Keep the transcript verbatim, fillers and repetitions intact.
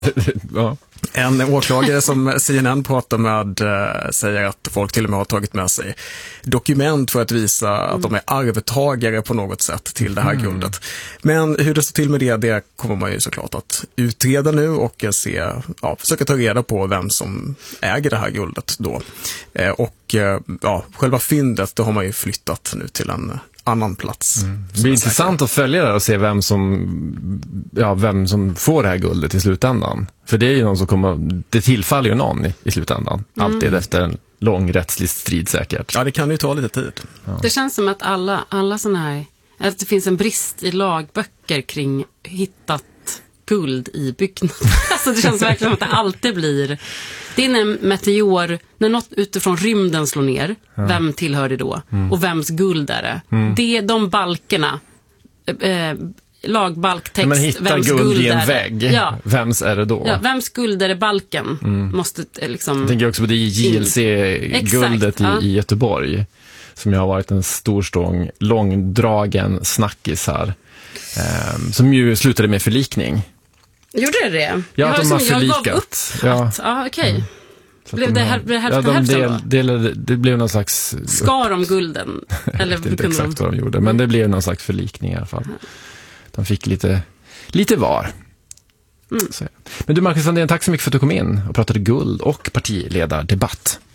Ja. En åklagare som C N N pratar med äh, säger att folk till och med har tagit med sig dokument för att visa mm. att de är arvtagare på något sätt till det här mm. guldet. Men hur det står till med det, det kommer man ju såklart att utreda nu och se, ja, försöka ta reda på vem som äger det här guldet då. Eh, och eh, ja, själva fyndet, då har man ju flyttat nu till en annan plats. Mm. Det blir intressant att följa det och se vem som, ja, vem som får det här guldet i slutändan. För det är ju någon som kommer, det tillfaller ju någon i, i slutändan. Mm. Alltid efter en lång rättslig strid säkert. Ja, det kan ju ta lite tid. Ja. Det känns som att alla, alla såna här, att det finns en brist i lagböcker kring hittat guld i byggnader. Alltså det känns verkligen som att det alltid blir, det är när en meteor, när något utifrån rymden slår ner, ja. Vem tillhör det då? Mm. Och vems guld är det? Mm. Det är de balkerna, eh, lagbalktext, men hittar vems guld, guld i en är vägg, ja. Vems är det då? Ja, vems guld är det balken? Mm. Måste liksom... Jag tänker också på det J L C-guldet i, ja. i Göteborg, som ju har varit en stor stång, långdragen snackis här, eh, som ju slutade med förlikning. Gjorde det det? Ja, att de har förlikat. Jag gav upp ja. att, ja, okej. Okay. Så blev de det, här, blev det hälften ja, de hälften del, då? Del, det blev någon slags... Skar de gulden? Eller jag vet inte exakt de... vad de gjorde, men det blev någon slags förlikning i alla fall. De fick lite, lite var. Mm. Så. Men du, Marcus Sandén, tack så mycket för att du kom in och pratade guld och partiledardebatt.